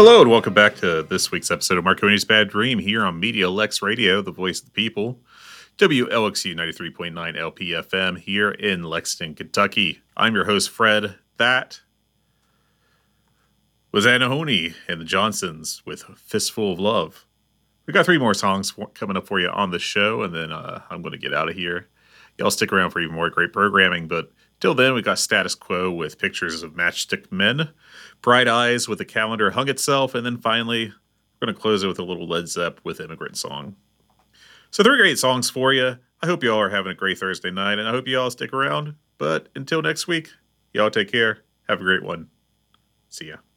Hello and welcome back to this week's episode of Marconi's Bad Dream here on Media Lex Radio, the voice of the people. WLXU 93.9 LPFM here in Lexington, Kentucky. I'm your host, Fred. That was Anahoni and the Johnsons with Fistful of Love. We got three more songs coming up for you on the show, and then I'm going to get out of here. Y'all stick around for even more great programming, but till then, we got Status Quo with Pictures of Matchstick Men, Bright Eyes with The Calendar Hung Itself, and then finally, we're going to close it with a little Led Zepp with Immigrant Song. So three great songs for you. I hope y'all are having a great Thursday night, and I hope y'all stick around. But until next week, y'all take care. Have a great one. See ya.